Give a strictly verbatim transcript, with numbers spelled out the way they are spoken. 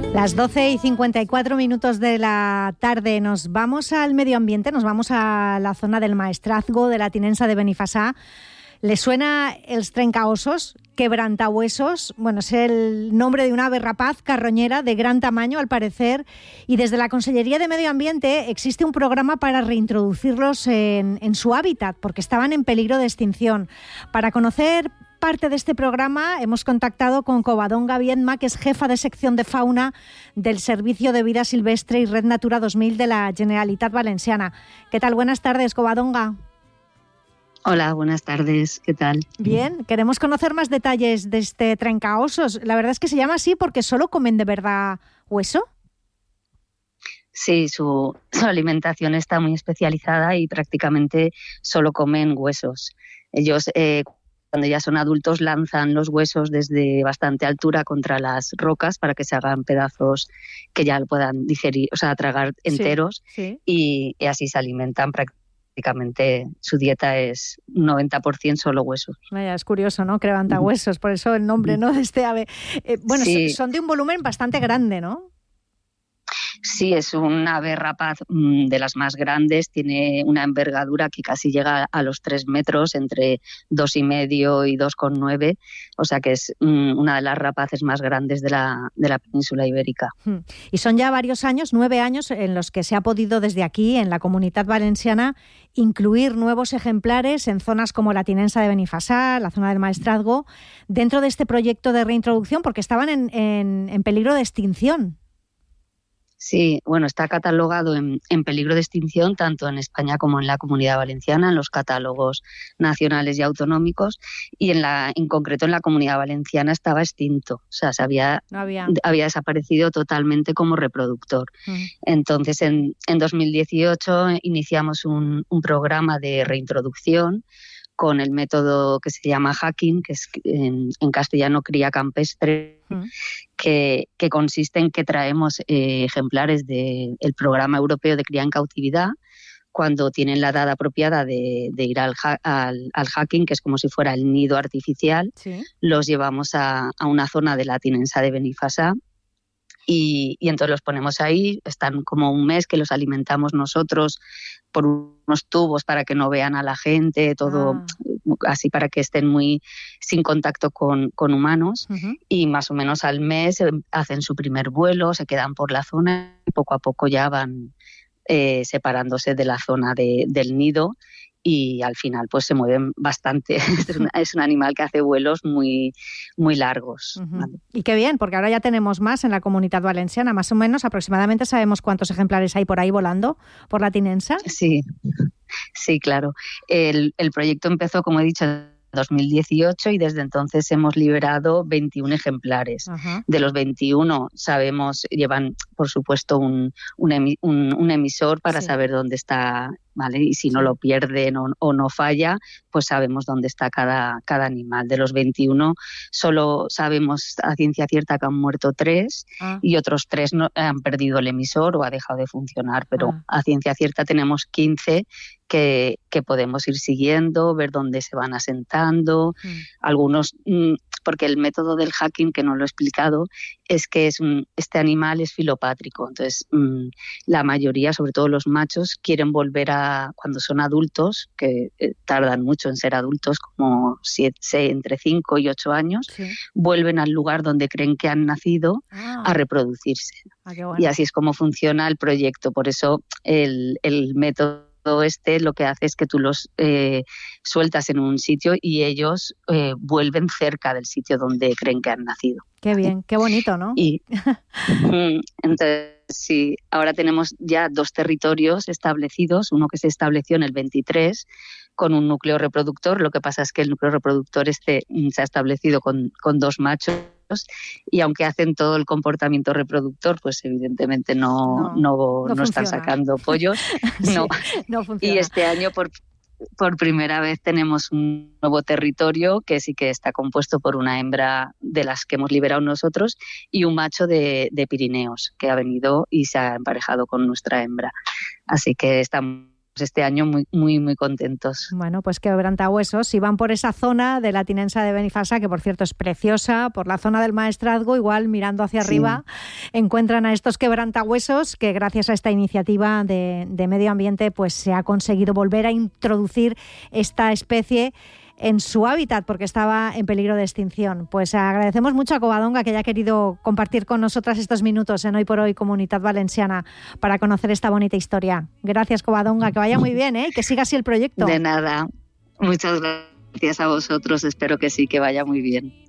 Las doce y cincuenta y cuatro minutos de la tarde nos vamos al medio ambiente, nos vamos a la zona del Maestrazgo, de la Tinença de Benifassà. ¿Le suena els trencaossos? Quebrantahuesos. Bueno, es el nombre de una ave rapaz carroñera de gran tamaño, al parecer, y desde la Consellería de Medio Ambiente existe un programa para reintroducirlos en, en su hábitat, porque estaban en peligro de extinción. Para conocer parte de este programa hemos contactado con Covadonga Viedma, que es jefa de sección de fauna del Servicio de Vida Silvestre y Red Natura dos mil de la Generalitat Valenciana. ¿Qué tal? Buenas tardes, Covadonga. Hola, buenas tardes. ¿Qué tal? Bien, queremos conocer más detalles de este trencaosos. La verdad es que se llama así porque solo comen de verdad hueso. Sí, su, su alimentación está muy especializada y prácticamente solo comen huesos. Ellos, eh, cuando ya son adultos, lanzan los huesos desde bastante altura contra las rocas para que se hagan pedazos que ya puedan digerir, o sea, tragar enteros, sí, sí. Y, y así se alimentan prácticamente. Prácticamente su dieta es noventa por ciento solo huesos. Vaya, es curioso, ¿no? Quebrantahuesos, por eso el nombre, ¿no?, de este ave. Eh, bueno, sí. Son de un volumen bastante grande, ¿no? Sí, es un ave rapaz de las más grandes, tiene una envergadura que casi llega a los tres metros, entre dos y medio y dos coma nueve, o sea que es una de las rapaces más grandes de la, de la península ibérica. Y son ya varios años, nueve años, en los que se ha podido desde aquí, en la Comunitat Valenciana, incluir nuevos ejemplares en zonas como la Tinença de Benifassà, la zona del Maestrazgo, dentro de este proyecto de reintroducción, porque estaban en, en, en peligro de extinción. Sí, bueno, está catalogado en, en peligro de extinción tanto en España como en la Comunidad Valenciana, en los catálogos nacionales y autonómicos, y en la, en concreto en la Comunidad Valenciana estaba extinto, o sea, se había, no había. había desaparecido totalmente como reproductor. Uh-huh. Entonces, en, en dos mil dieciocho iniciamos un, un programa de reintroducción con el método que se llama hacking, que es en, en castellano cría campestre, uh-huh. que, que consiste en que traemos eh, ejemplares del programa europeo de cría en cautividad cuando tienen la edad apropiada de, de ir al, al, al hacking, que es como si fuera el nido artificial. Sí. Los llevamos a, a una zona de la Tinença de Benifassà y, y entonces los ponemos ahí, están como un mes que los alimentamos nosotros por unos tubos para que no vean a la gente, todo ah. así para que estén muy sin contacto con, con humanos, uh-huh. y más o menos al mes hacen su primer vuelo, se quedan por la zona y poco a poco ya van eh, separándose de la zona de, del nido y al final pues se mueven bastante. Es, una, es un animal que hace vuelos muy, muy largos. Uh-huh. ¿Vale? Y qué bien, porque ahora ya tenemos más en la Comunitat Valenciana, más o menos aproximadamente sabemos cuántos ejemplares hay por ahí volando por la Tinença. Sí, sí, claro. El, el proyecto empezó, como he dicho, en dos mil dieciocho y desde entonces hemos liberado veintiún ejemplares. Uh-huh. De los veintiuno sabemos, llevan por supuesto un, un, emi, un, un emisor para sí. saber dónde está, ¿vale? Y si no lo pierden o, o no falla, pues sabemos dónde está cada, cada animal. De los veintiuno solo sabemos a ciencia cierta que han muerto tres ah. y otros tres no, han perdido el emisor o ha dejado de funcionar, pero ah. a ciencia cierta tenemos quince que, que podemos ir siguiendo, ver dónde se van asentando, mm. algunos... Mm, porque el método del hacking, que no lo he explicado, es que es un, este animal es filopátrico. Entonces, mmm, la mayoría, sobre todo los machos, quieren volver a, cuando son adultos, que eh, tardan mucho en ser adultos, como siete, entre cinco y ocho años, sí. vuelven al lugar donde creen que han nacido ah. a reproducirse. Ah, qué bueno. Y así es como funciona el proyecto. Por eso el, el método Todo este lo que hace es que tú los eh, sueltas en un sitio y ellos eh, vuelven cerca del sitio donde creen que han nacido. Qué bien, qué bonito, ¿no? Y entonces, sí, ahora tenemos ya dos territorios establecidos, uno que se estableció en el veintitrés con un núcleo reproductor, lo que pasa es que el núcleo reproductor este se ha establecido con, con dos machos y aunque hacen todo el comportamiento reproductor, pues evidentemente no, no, no, no, no están sacando pollos. Sí, no. no funciona. Y este año por, por primera vez tenemos un nuevo territorio que sí que está compuesto por una hembra de las que hemos liberado nosotros y un macho de, de Pirineos que ha venido y se ha emparejado con nuestra hembra. Así que estamos este año muy, muy, muy contentos. Bueno, pues quebrantahuesos, si van por esa zona de la Tinensa de Benifasá, que por cierto es preciosa, por la zona del Maestrazgo, igual mirando hacia sí. arriba, encuentran a estos quebrantahuesos que gracias a esta iniciativa de, de medio ambiente pues se ha conseguido volver a introducir esta especie en su hábitat, porque estaba en peligro de extinción. Pues agradecemos mucho a Covadonga que haya querido compartir con nosotras estos minutos en Hoy por Hoy Comunitat Valenciana para conocer esta bonita historia. Gracias, Covadonga, que vaya muy bien, ¿eh? Que siga así el proyecto. De nada. Muchas gracias a vosotros. Espero que sí, que vaya muy bien.